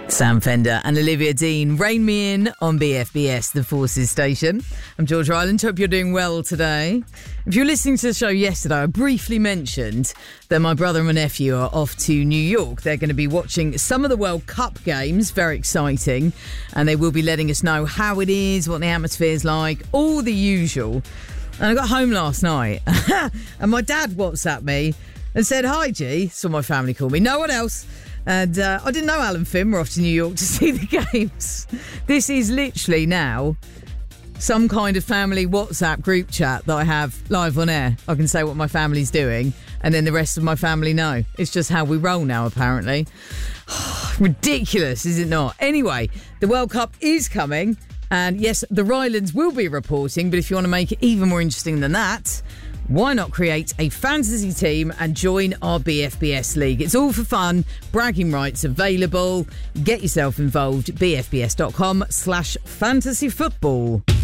Sam Fender and Olivia Dean, Rain Me In on BFBS, the Forces station. I'm George Ryland. Hope you're doing well today. If you're listening to the show yesterday, I briefly mentioned that my brother and my nephew are off to New York. They're going to be watching some of the World Cup games, very exciting, and they will be letting us know how it is, what the atmosphere is like, all the usual. And I got home last night and my dad WhatsApped me and said, "Hi, G." That's what my family call me. No one else. And I didn't know Alan Finn were off to New York to see the games. This is literally now some kind of family WhatsApp group chat that I have live on air. I can say what my family's doing and then the rest of my family know. It's just how we roll now, apparently. Ridiculous, is it not? Anyway, the World Cup is coming. And yes, the Rylands will be reporting. But if you want to make it even more interesting than that, why not create a fantasy team and join our BFBS League? It's all for fun. Bragging rights available. Get yourself involved. BFBS.com/fantasyfootball.